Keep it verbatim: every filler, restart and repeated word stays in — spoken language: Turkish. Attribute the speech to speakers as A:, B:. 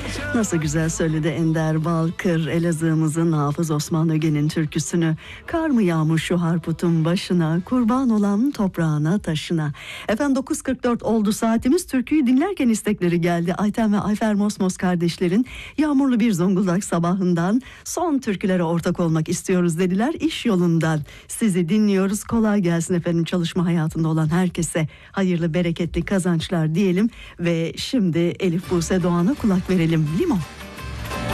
A: Nasıl güzel söyledi Ender Balkır, Elazığ'ımızın Hafız Osman Öge'nin türküsünü. Kar mı yağmış şu harputun başına, kurban olan toprağına taşına. Efendim dokuz kırk dört oldu saatimiz. Türküyü dinlerken istekleri geldi. Ayten ve Ayfer Mosmos kardeşlerin yağmurlu bir Zonguldak sabahından son türkülere ortak olmak istiyoruz dediler. İş yolundan sizi dinliyoruz. Kolay gelsin efendim çalışma hayatında olan herkese. Hayırlı bereketli kazançlar diyelim ve şimdi Elif Buse Doğan'a kulak verelim. Limon.